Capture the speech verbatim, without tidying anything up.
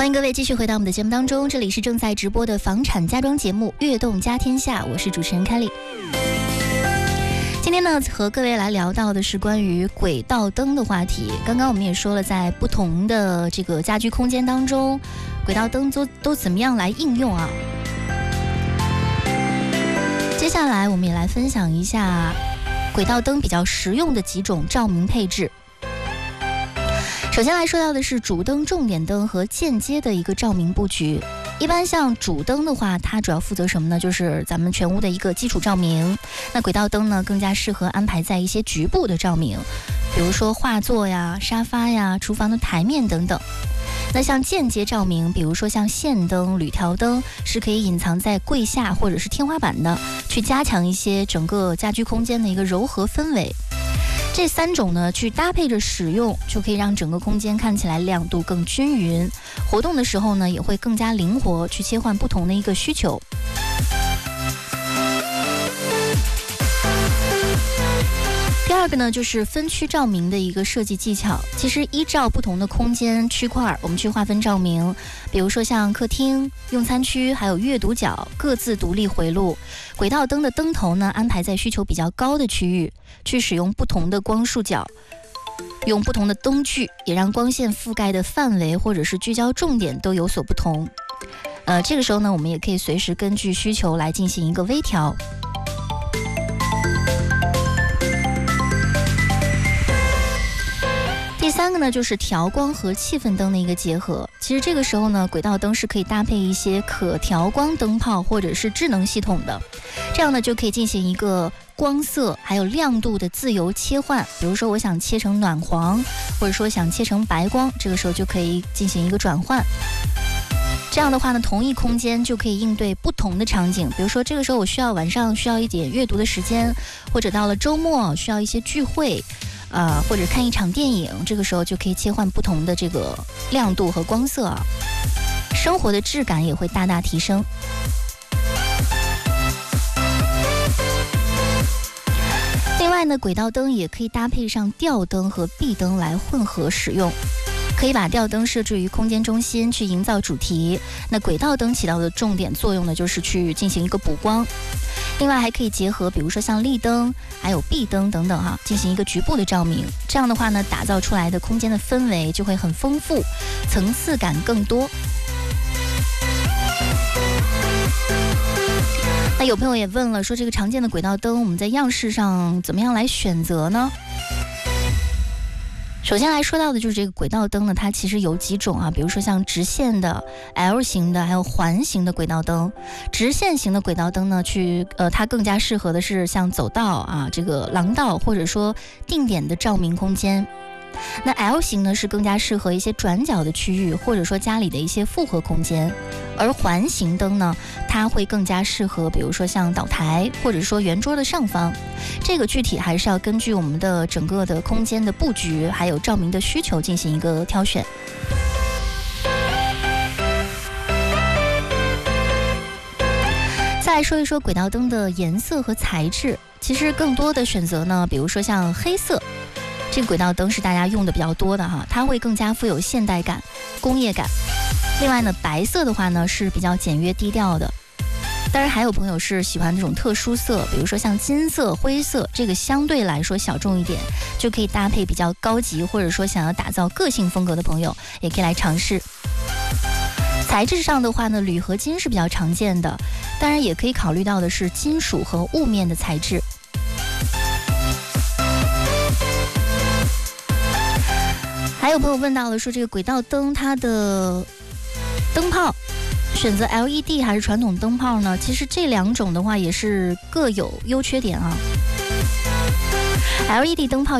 欢迎各位继续回到我们的节目当中，这里是正在直播的房产家装节目《悦动家天下》，我是主持人凯莉。今天呢，和各位来聊到的是关于轨道灯的话题。刚刚我们也说了，在不同的这个家居空间当中，轨道灯都都怎么样来应用啊？接下来我们也来分享一下轨道灯比较实用的几种照明配置。首先来说到的是主灯、重点灯和间接的一个照明布局。一般像主灯的话，它主要负责什么呢？就是咱们全屋的一个基础照明。那轨道灯呢，更加适合安排在一些局部的照明，比如说画作呀、沙发呀、厨房的台面等等。那像间接照明，比如说像线灯、铝条灯，是可以隐藏在柜下或者是天花板的，去加强一些整个家居空间的一个柔和氛围。这三种呢，去搭配着使用，就可以让整个空间看起来亮度更均匀，活动的时候呢，也会更加灵活，去切换不同的一个需求。第二个呢，就是分区照明的一个设计技巧。其实依照不同的空间区块，我们去划分照明，比如说像客厅、用餐区还有阅读角各自独立回路。轨道灯的灯头呢，安排在需求比较高的区域，去使用不同的光束角，用不同的灯具，也让光线覆盖的范围或者是聚焦重点都有所不同。呃，这个时候呢，我们也可以随时根据需求来进行一个微调。第三个呢，就是调光和气氛灯的一个结合。其实这个时候呢，轨道灯是可以搭配一些可调光灯泡或者是智能系统的，这样呢就可以进行一个光色还有亮度的自由切换。比如说我想切成暖黄，或者说想切成白光，这个时候就可以进行一个转换。这样的话呢，同一空间就可以应对不同的场景。比如说这个时候我需要晚上需要一点阅读的时间，或者到了周末需要一些聚会呃，或者看一场电影，这个时候就可以切换不同的这个亮度和光色啊，生活的质感也会大大提升。另外呢，轨道灯也可以搭配上吊灯和壁灯来混合使用。可以把吊灯设置于空间中心去营造主题，那轨道灯起到的重点作用呢，就是去进行一个补光。另外还可以结合比如说像立灯还有壁灯等等哈、啊，进行一个局部的照明。这样的话呢，打造出来的空间的氛围就会很丰富，层次感更多。那有朋友也问了，说这个常见的轨道灯我们在样式上怎么样来选择呢？首先来说到的就是这个轨道灯呢，它其实有几种啊，比如说像直线的、L 型的，还有环形的轨道灯。直线型的轨道灯呢，去呃，它更加适合的是像走道啊、这个廊道，或者说定点的照明空间。那 L 型呢，是更加适合一些转角的区域，或者说家里的一些复合空间。而环形灯呢，它会更加适合比如说像岛台，或者说圆桌的上方。这个具体还是要根据我们的整个的空间的布局还有照明的需求进行一个挑选。再来说一说轨道灯的颜色和材质。其实更多的选择呢，比如说像黑色，这个轨道灯是大家用的比较多的哈，它会更加富有现代感、工业感。另外呢，白色的话呢是比较简约低调的。当然还有朋友是喜欢这种特殊色，比如说像金色、灰色，这个相对来说小众一点，就可以搭配比较高级或者说想要打造个性风格的朋友也可以来尝试。材质上的话呢，铝合金是比较常见的，当然也可以考虑到的是金属和雾面的材质。还有朋友问到了，说这个轨道灯它的灯泡选择 L E D 还是传统灯泡呢？其实这两种的话也是各有优缺点啊。L E D 灯泡